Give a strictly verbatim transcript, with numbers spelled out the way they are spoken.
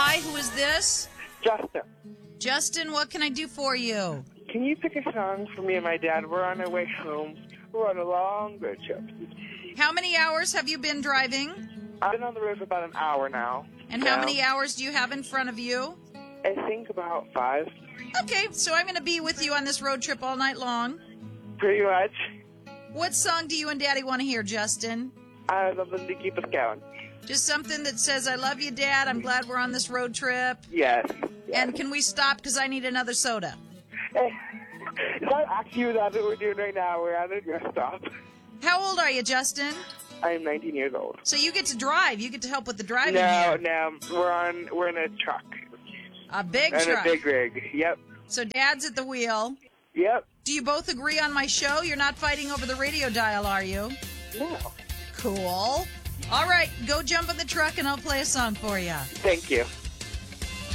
Hi, who is this? Justin, Justin, what can I do for you? can you pick a song for me and my dad? We're on our way home. We're on a long road trip. How many hours have you been driving? I've been on the road for about an hour now. And how Now, many hours do you have in front of you? I think about five. Okay, so I'm going to be with you on this road trip all night long. Pretty much. What song do you and Daddy want to hear, Justin? I love them to keep us going. Just something that says, I love you, Dad. I'm glad we're on this road trip. Yes. yes. And can we stop because I need another soda? Eh, Is that actually that's what we're doing right now? We're at a rest stop. How old are you, Justin? I'm nineteen years old. So you get to drive. You get to help with the driving No, here. no, we're on. We're in a truck. A big And truck. a big rig. Yep. So Dad's at the wheel. Yep. Do you both agree on my show? You're not fighting over the radio dial, are you? No. Cool. All right, go jump in the truck and I'll play a song for you. Thank you.